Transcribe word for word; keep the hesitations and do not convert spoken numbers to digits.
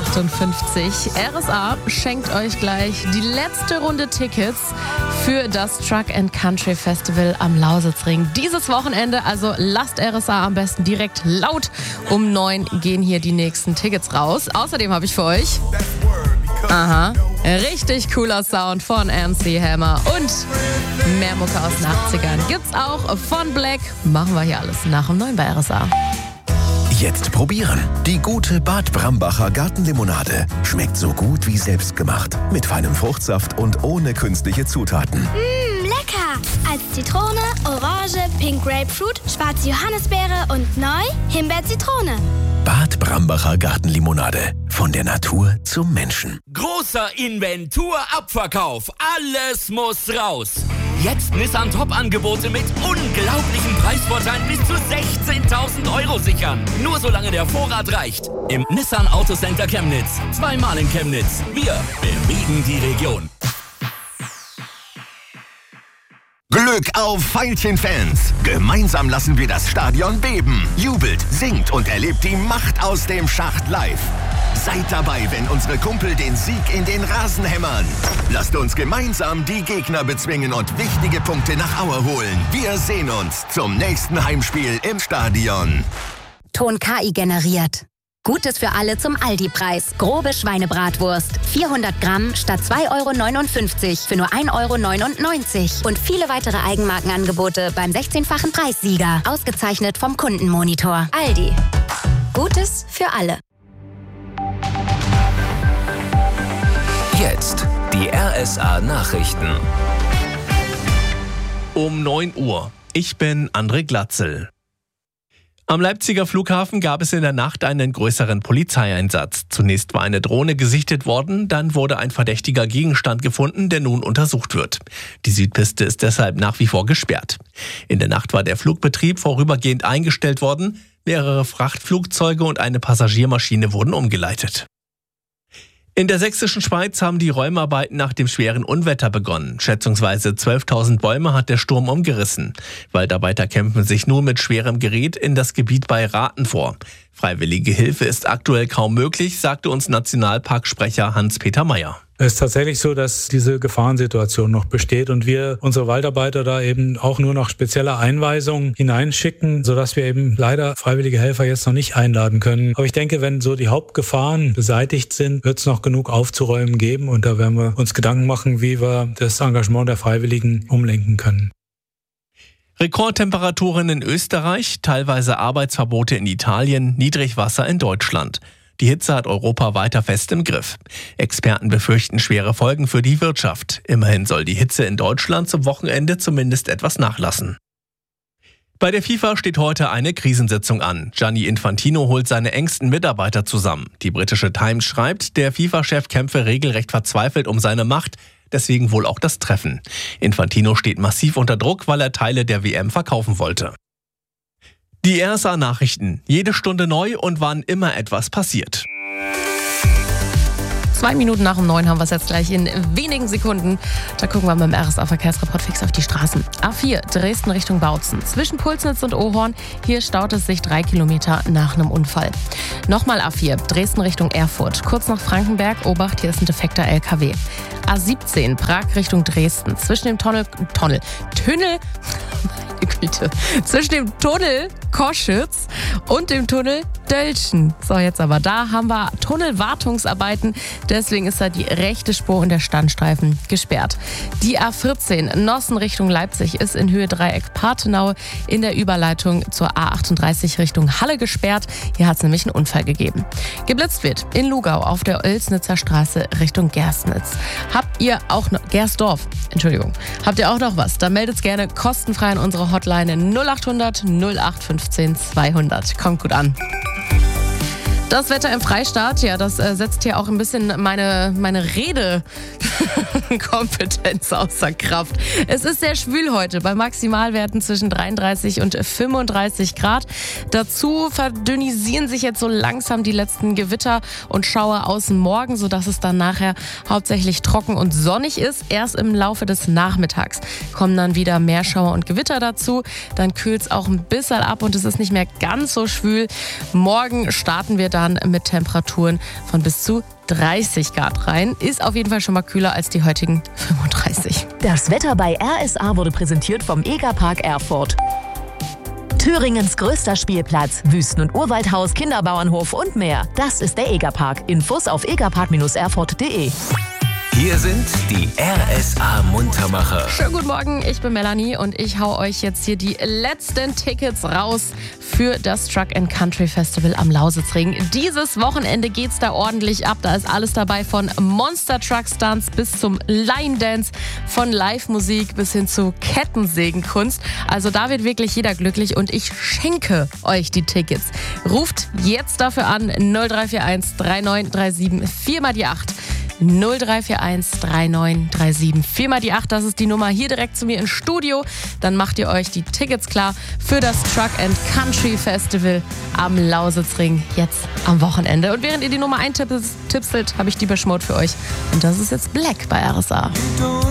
achtundfünfzig. R S A schenkt euch gleich die letzte Runde Tickets für das Truck and Country Festival am Lausitzring. Dieses Wochenende, also lasst R S A am besten direkt laut. Um neun gehen hier die nächsten Tickets raus. Außerdem habe ich für euch... Aha, richtig cooler Sound von M C Hammer und mehr Mucke aus den achtzigern gibt's auch von Black. Machen wir hier alles nach um neun bei R S A. Jetzt probieren. Die gute Bad Brambacher Gartenlimonade. Schmeckt so gut wie selbstgemacht. Mit feinem Fruchtsaft und ohne künstliche Zutaten. Mmh, lecker! Als Zitrone, Orange, Pink Grapefruit, schwarze Johannisbeere und neu Himbeer-Zitrone. Bad Brambacher Gartenlimonade. Von der Natur zum Menschen. Großer Inventur-Abverkauf. Alles muss raus. Jetzt Nissan Top-Angebote mit unglaublichen Preisvorteilen bis zu sechzehntausend Euro sichern. Nur solange der Vorrat reicht. Im Nissan Autocenter Chemnitz. Zweimal in Chemnitz. Wir bewegen die Region. Glück auf Veilchen-Fans! Gemeinsam lassen wir das Stadion beben. Jubelt, singt und erlebt die Macht aus dem Schacht live. Seid dabei, wenn unsere Kumpel den Sieg in den Rasen hämmern. Lasst uns gemeinsam die Gegner bezwingen und wichtige Punkte nach Aue holen. Wir sehen uns zum nächsten Heimspiel im Stadion. Ton K I generiert. Gutes für alle zum Aldi-Preis. Grobe Schweinebratwurst. vierhundert Gramm statt zwei Euro neunundfünfzig für nur ein Euro neunundneunzig. Und viele weitere Eigenmarkenangebote beim sechzehnfachen Preissieger. Ausgezeichnet vom Kundenmonitor. Aldi. Gutes für alle. Jetzt die R S A-Nachrichten. Um neun Uhr. Ich bin André Glatzel. Am Leipziger Flughafen gab es in der Nacht einen größeren Polizeieinsatz. Zunächst war eine Drohne gesichtet worden, dann wurde ein verdächtiger Gegenstand gefunden, der nun untersucht wird. Die Südpiste ist deshalb nach wie vor gesperrt. In der Nacht war der Flugbetrieb vorübergehend eingestellt worden, mehrere Frachtflugzeuge und eine Passagiermaschine wurden umgeleitet. In der sächsischen Schweiz haben die Räumarbeiten nach dem schweren Unwetter begonnen. Schätzungsweise zwölftausend Bäume hat der Sturm umgerissen. Waldarbeiter kämpfen sich nun mit schwerem Gerät in das Gebiet bei Rathen vor. Freiwillige Hilfe ist aktuell kaum möglich, sagte uns Nationalparksprecher Hans-Peter Meyer. Es ist tatsächlich so, dass diese Gefahrensituation noch besteht und wir unsere Waldarbeiter da eben auch nur noch spezielle Einweisungen hineinschicken, sodass wir eben leider freiwillige Helfer jetzt noch nicht einladen können. Aber ich denke, wenn so die Hauptgefahren beseitigt sind, wird es noch genug aufzuräumen geben und da werden wir uns Gedanken machen, wie wir das Engagement der Freiwilligen umlenken können. Rekordtemperaturen in Österreich, teilweise Arbeitsverbote in Italien, Niedrigwasser in Deutschland. Die Hitze hat Europa weiter fest im Griff. Experten befürchten schwere Folgen für die Wirtschaft. Immerhin soll die Hitze in Deutschland zum Wochenende zumindest etwas nachlassen. Bei der FIFA steht heute eine Krisensitzung an. Gianni Infantino holt seine engsten Mitarbeiter zusammen. Die britische Times schreibt, der FIFA-Chef kämpfe regelrecht verzweifelt um seine Macht. Deswegen wohl auch das Treffen. Infantino steht massiv unter Druck, weil er Teile der W M verkaufen wollte. Die R S A-Nachrichten. Jede Stunde neu und wann immer etwas passiert. Zwei Minuten nach um neun haben wir es jetzt gleich in wenigen Sekunden. Da gucken wir mit dem R S A-Verkehrsreport fix auf die Straßen. A vier, Dresden Richtung Bautzen. Zwischen Pulsnitz und Ohorn. Hier staut es sich drei Kilometer nach einem Unfall. Nochmal A vier, Dresden Richtung Erfurt. Kurz nach Frankenberg. Obacht, hier ist ein defekter L K W. A siebzehn, Prag Richtung Dresden. Zwischen dem Tunnel... Tunnel... Tunnel... Meine Güte. Zwischen dem Tunnel Koschitz und dem Tunnel Dölchen. So, jetzt aber. Da haben wir Tunnelwartungsarbeiten. Deswegen ist da die rechte Spur und der Standstreifen gesperrt. Die A vierzehn Nossen Richtung Leipzig ist in Höhe Dreieck Parthenaue in der Überleitung zur A achtunddreißig Richtung Halle gesperrt. Hier hat es nämlich einen Unfall gegeben. Geblitzt wird in Lugau auf der Oelsnitzer Straße Richtung Gerstnitz. Habt ihr auch noch... Gersdorf, Entschuldigung. Habt ihr auch noch was? Dann meldet's gerne kostenfrei an unsere Hotline null achthundert null acht fünfzehn zweihundert. Kommt gut an. Das Wetter im Freistaat, ja, das äh, setzt hier auch ein bisschen meine, meine Redekompetenz außer Kraft. Es ist sehr schwül heute, bei Maximalwerten zwischen dreiunddreißig und fünfunddreißig Grad. Dazu verdünnisieren sich jetzt so langsam die letzten Gewitter und Schauer aus dem Morgen, sodass es dann nachher hauptsächlich trocken und sonnig ist. Erst im Laufe des Nachmittags kommen dann wieder mehr Schauer und Gewitter dazu. Dann kühlt es auch ein bisschen ab und es ist nicht mehr ganz so schwül. Morgen starten wir dann dann mit Temperaturen von bis zu dreißig Grad rein. Ist auf jeden Fall schon mal kühler als die heutigen fünfunddreißig. Das Wetter bei R S A wurde präsentiert vom Egerpark Erfurt. Thüringens größter Spielplatz, Wüsten- und Urwaldhaus, Kinderbauernhof und mehr. Das ist der Egerpark. Infos auf egerpark erfurt punkt de. Hier sind die R S A Muntermacher. Schönen guten Morgen, ich bin Melanie und ich hau euch jetzt hier die letzten Tickets raus für das Truck and Country Festival am Lausitzring. Dieses Wochenende geht's da ordentlich ab. Da ist alles dabei, von Monster Truck Stunts bis zum Line Dance, von Live-Musik bis hin zu Kettensägenkunst. Also da wird wirklich jeder glücklich und ich schenke euch die Tickets. Ruft jetzt dafür an null drei vier eins drei neun drei sieben vier mal die acht. null drei vier eins drei neun drei sieben vier mal die acht, das ist die Nummer hier direkt zu mir ins Studio. Dann macht ihr euch die Tickets klar für das Truck and Country Festival am Lausitzring jetzt am Wochenende. Und während ihr die Nummer eintipselt, habe ich die Beschmut für euch. Und das ist jetzt Black bei R S A.